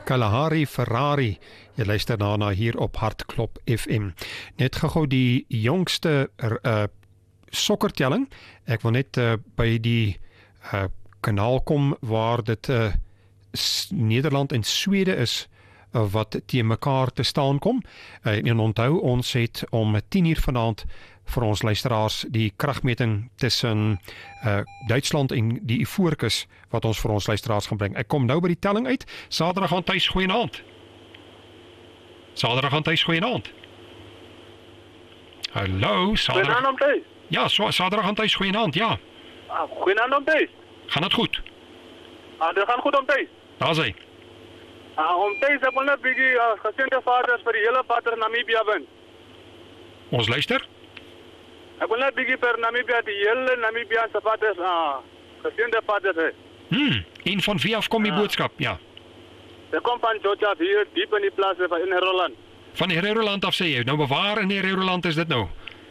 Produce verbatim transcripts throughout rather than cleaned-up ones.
Kalahari Ferrari. Jy luister daarna hier op Hartklop F M. Net gou die jongste uh, sokkertelling. Ek wil net uh, by die uh, kanaal kom waar dit uh, Nederland en Swede is uh, wat teen mekaar te staan kom. Uh, en onthou, ons het om tien uur vanaand vir ons luisteraars die kragmeting tussen uh, Duitsland en die Ivoorkus wat ons vir ons luisteraars gaan bring. Ek kom nou by die telling uit. Saterdag aan tuis, goeienaand. Saterdag aan tuis, goeienaand. Hallo, Saterdag. Goeienaand thuis. Ja, so, Saterdag aan tuis, goeienaand, ja. Ah, goeienaand thuis. Gaan het goed? Ah, dit gaan goed om thuis. Daar is hy. Ah, om thuis, ek wil net bietjie uh, geseënde vaders vir die hele vader Namibia wens. Ons luister. Ek wil net bietjie per Namibia, die hele Namibiaanse vaders, ah, geseënde vaders hê. Hmm, en van wie af kom die Ah. boodskap? Ja. Dit kom van George af hier, diep in die plase van in Herroland. Van Herero-land af sê jy. Nou, maar waar in Herero-land is dit nou?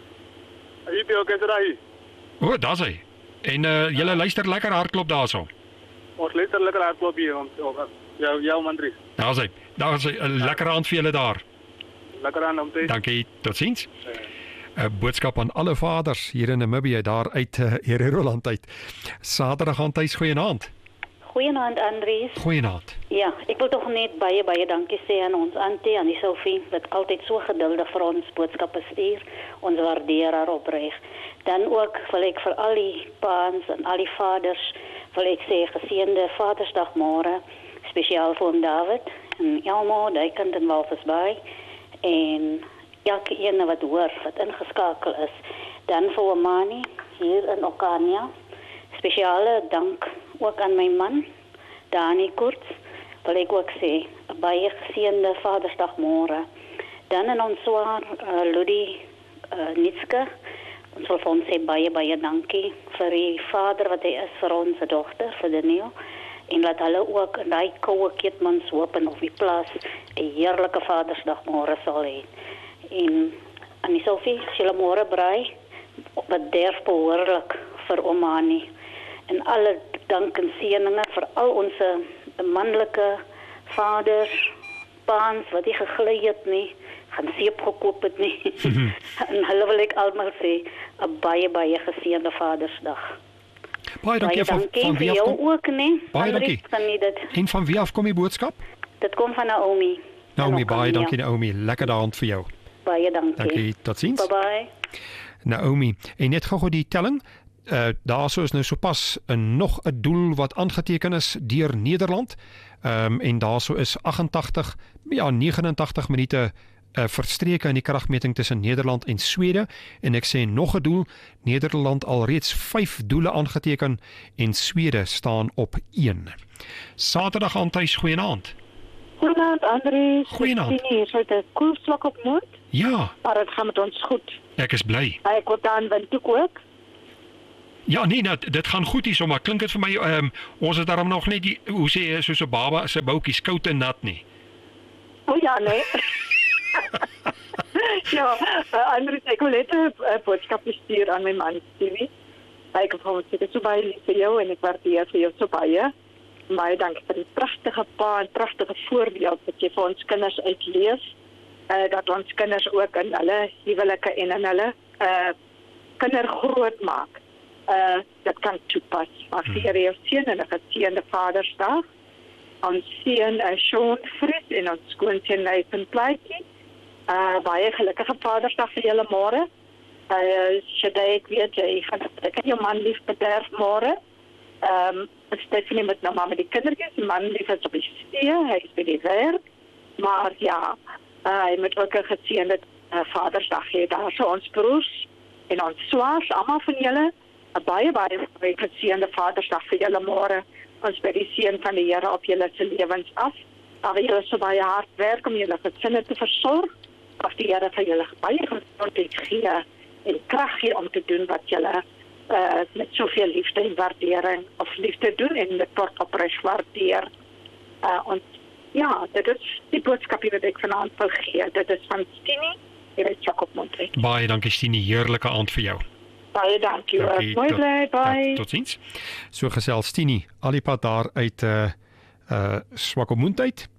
Hier by Okesrahi. O, oh, daar is hy. En uh, julle luister lekker hardklop daarso. Ons luister lekker hardloop hier om jou jou mandries. Daar is hy. Daar is hy. 'n Lekker aand vir julle daar. Lekker aan om thuis. Dankie. Totsiens. 'n Boodskap aan alle vaders hier in Namibië daar uit uh, Herero-land uit. Saterdag aan tuis, goeienaand. Goeienaand Andries. Goeienaand. Ja, ek wil tog net baie baie dankie sê aan ons auntie, aan die Sophie, wat altyd so geduldig vir ons boodskappe stuur. Ons waardeer haar opreg. Dan ook wil ek vir al die paans en al die vaders wil ek sê geseënde Vadersdag môre, spesiaal vir oom David en Elmo, die kind in Walvis Bay en elke ene wat hoor, wat ingeskakel is. Dan vir oom Mani hier in Okania. Spesiale dank ook aan my man, Dani Kurz, wil ek ook sê, 'n baie geseënde Vadersdag môre. Dan in ons swaar, uh, Ludi uh, Nitske, ons wil vir ons sê baie, baie dankie vir die vader wat hy is vir ons dogter, vir Daniel, en laat hulle ook in die koue Keetmans hoop en op die plaas 'n heerlike Vadersdag môre sal hê. En aan die Sophie, as julle môre braai, wat derf behoorlik vir Omani. En alle dank en seëninge vir al ons manlike vaders, paans wat nie gegly het nie, gaan seep gekoop het nie. En hulle wil ek almal sê, 'n baie baie geseënde Vadersdag. Baie dankie, Baie dankie van, van wie vir af jou kom? ook, nee. Baie dankie. Kan nie dit. En van wie af kom die boodskap? Dit kom van Naomi. Naomi, En ook baie aan dankie jou. Naomi. Lekker daand vir jou. Baie dankie. Dankie, totsiens. Bye bye. Naomi, en net gou-gou die telling. Uh, daarso is nou sopas 'n nog 'n doel wat aangeteken is deur Nederland. Ehm um, en daarso is agentagtig, ja negenentagtig minute uh, verstreke in die kragmeting tussen Nederland en Swede en ek sê nog 'n doel, Nederland alreeds vyf doele aangeteken en Swede staan op een. Saterdag aan tuis, goeienaand. Goeienaand Andries. Goeienaand. Hier het 'n koelswak op moed, Ja, maar dit gaan met ons goed. ek is bly. Ek word dan Windhoek ook. Ja, nee, nou, dit gaan goed hierso, maar klink dit vir my ehm um, ons is daarom nog net die, hoe sê jy, soos 'n baba se boutjie koud en nat nie. O ja, nee. ja, uh, Andries, ek wil net 'n uh, boodskap stuur aan my man, Stevie. Ek het hom sê, so baie lief vir jou en ek waardeer vir jou so baie. Baie dankie vir die pragtige pa en pragtige voorbeeld wat jy vir ons kinders uitlees. Uh, dat ons kinders ook in hulle huwelike en in hulle uh, kinder groot maak. Uh, dat kan toepas. Maar vir hmm. jou seun en 'n geseënde Vadersdag. Ons seun uh, Sean Fred en ons skoonseun Nathan Plaatjie. Uh, baie gelukkige Vadersdag vir julle môre. Uh, Shadai, ek weet jy gaan ek kan jou man lief bederf môre. Ehm um, Stephanie met nou maar met die kindertjies, die man lief is op die see, hy is by die werk. Maar ja, uh, hy moet ook 'n geseënde uh, Vadersdag hê daar so ons broers en ons swaars, almal van julle. 'n baie baie baie geseënde Vadersdag vir julle môre. Ons by die seën van die Here op julle se lewens af. Daar julle so baie hard werk om julle gesinne te versorg. Of die Here vir julle baie gesondheid gee en krag gee om te doen wat julle uh, met soveel liefde en waardering of liefde doen en met tot opreg waardeer. Uh, ons ja, dit is die boodskap wat ek vanaand wil gee. Dit is van Stini, hier is Jacob Montre. Baie dankie Stini, heerlike aand vir jou. Baie dankie. Mooi bly, bye. Tot ziens. So gesels Tini, al die pad daar uit uh uh Swakopmund uit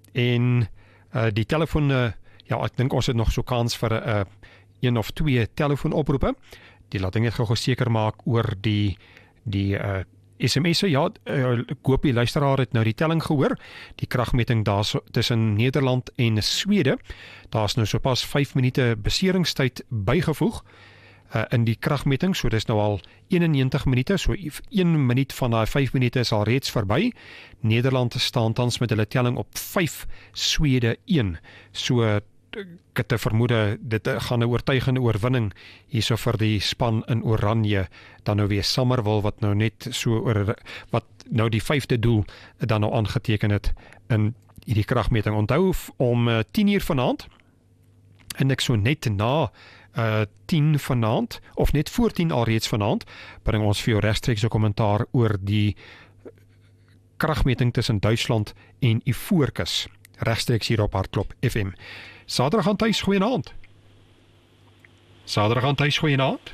en uh, die telefoon, uh, ja, ek dink ons het nog so kans vir 'n uh, een of twee telefoonoproepe. Die laat net gou seker maak oor die die uh, S M S'e. Ja, uh, ek hoop die luisteraar het nou die telling gehoor. Die kragmeting daar so, tussen Nederland en Swede. Daar's nou sopas vyf minute beseringstyd bygevoeg uh, in die kragmeting, so dis nou al eenennegentig minute, so een minuut van daai vyf minute is al reeds verby. Nederland staan tans met hulle telling op vyf, Swede een. So ek het te vermoede dit gaan 'n oortuigende oorwinning hierso vir die span in oranje, dan nou weer Summerville wat nou net so oor wat nou die vyfde doel dan nou aangeteken het in hierdie kragmeting. Onthou om uh, tien uur vanaand en ek so net na uh, tien vanaand of net voor tien alreeds vanaand bring ons vir jou regstreeks 'n kommentaar oor die kragmeting tussen Duitsland en Ivoorkus regstreeks hier op Hartklop F M. Saterdag aan tuis, goeienaand. Saterdag aan tuis, goeienaand.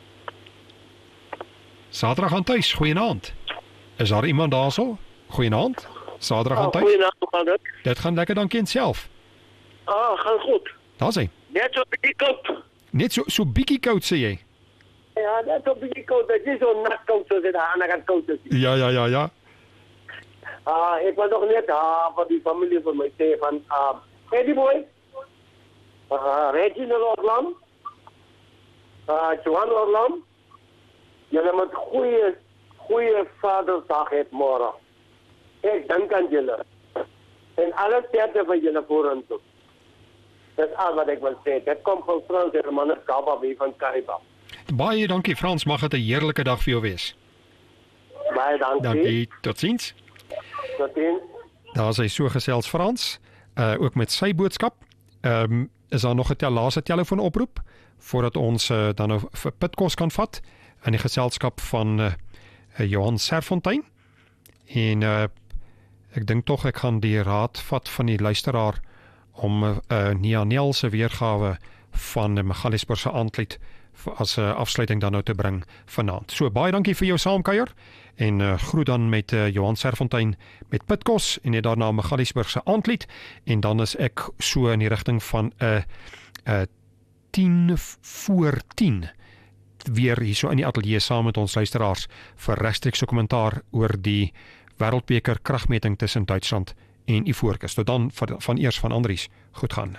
Saterdag aan tuis, goeienaand. Is daar iemand daarso? Goeienaand. Saterdag aan tuis. Goeienaand, hoe gaan dit? Dit gaan lekker, dankie en self. Ah, gaan goed. Daar's hy. Net so bietjie koud. Net so so bietjie koud sê jy. Ja, net so bietjie koud. Dit is so nat koud soos dit aan die ander kant koud is. Ja, ja, ja, ja. Ah, ek wil nog net ah, vir die familie van my sê van ah, Eddie boy. Uh, Reginald Orlam, uh, Johan Orlam, julle moet goeie, goeie Vadersdag hê môre. Ek dink aan julle. En alles sterkte vir julle vorentoe. Dis al wat ek wil sê. Dit kom van Frans en Manne Kaba wie van Kariba. Baie dankie Frans, mag dit 'n heerlike dag vir jou wees. Baie dankie. Dankie, totsiens. Totsiens. Daar is hy so gesels Frans, uh, ook met sy boodskap. Ehm um, is daar nog 'n tel laaste telefoonoproep voordat ons uh, dan nou vir Pitkos kan vat in die geselskap van uh, Johan Serfontein. En uh, ek dink tog ek gaan die raad vat van die luisteraar om 'n uh, Nianel se weergawe van die Magaliesburg se aandlied as 'n uh, afsluiting dan nou te bring vanaand. So baie dankie vir jou saamkuier en uh, groet dan met uh, Johan Serfontein met Pitkos en net daarna Magaliesburg se aandlied en dan is ek so in die rigting van 'n uh, uh, tien voor tien weer hier so in die ateljee saam met ons luisteraars vir regstreekse kommentaar oor die Wêreldbeker kragmeting tussen Duitsland en Ivoorkus. Tot dan van, van eers van Andries. Goed gaan.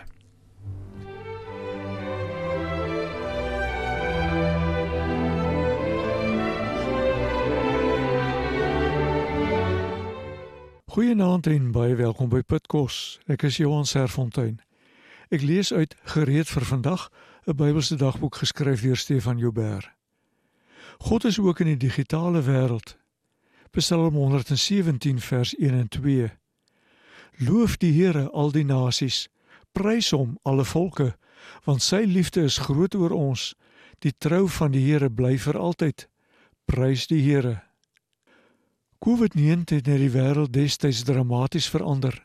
Goeienaand en baie welkom by Pitkos. Ek is Johan Serfontein. Ek lees uit Gereed vir vandag, 'n Bybelse dagboek geskryf deur Stefan Joubert. God is ook in die digitale wêreld. Psalm honderdsewentien vers een en twee. Loof die Here al die nasies, prys hom alle volke, want sy liefde is groot oor ons. Die trou van die Here bly vir altyd. Prys die Here. COVID negentien het die wêreld destyds dramaties verander.